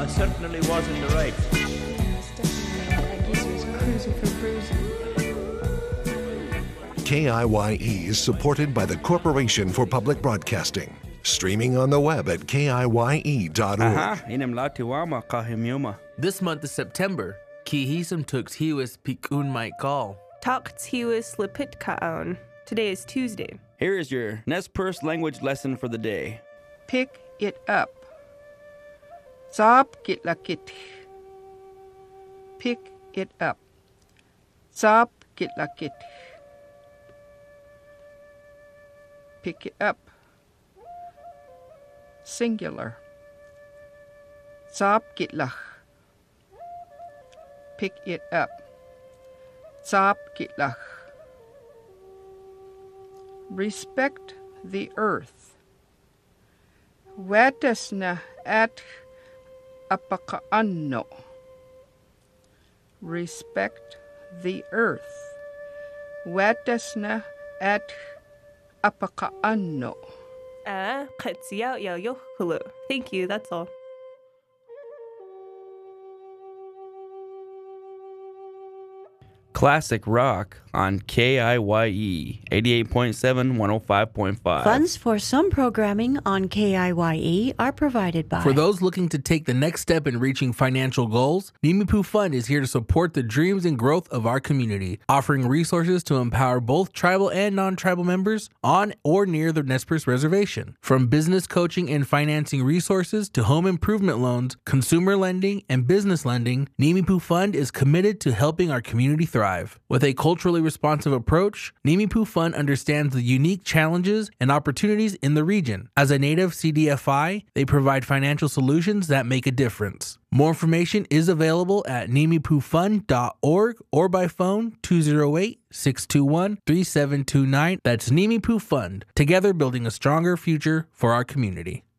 I certainly was in the right. I guess he was cruising for cruising. KIYE is supported by the Corporation for Public Broadcasting. Streaming on the web at kiye.org. Inimlatiwama kahimyuma. This month is September. Kihisam tux hiwis pikun might call. Taktiwis lipitkaon. Today is Tuesday. Here is your Nez Perce language lesson for the day. Pick it up. Zap kitlakit. Pick it up. Zap kitlakit. Pick it up. Singular. Zap kitlach. Pick it up. Zap kitlach. Respect the earth. Wetas na at apakaano. Respect the earth. Wetas na at apakaano. Thank you, that's all. Classic rock on KIYE 88.7, 105.5. Funds for some programming on KIYE are provided by... For those looking to take the next step in reaching financial goals, Nimipu Fund is here to support the dreams and growth of our community, offering resources to empower both tribal and non-tribal members on or near the Nez Perce Reservation. From business coaching and financing resources to home improvement loans, consumer lending, and business lending, Nimipu Fund is committed to helping our community thrive. With a culturally responsive approach, Nimipu Fund understands the unique challenges and opportunities in the region. As a native CDFI, they provide financial solutions that make a difference. More information is available at nimipufund.org or by phone 208-621-3729. That's Nimipu Fund, together building a stronger future for our community.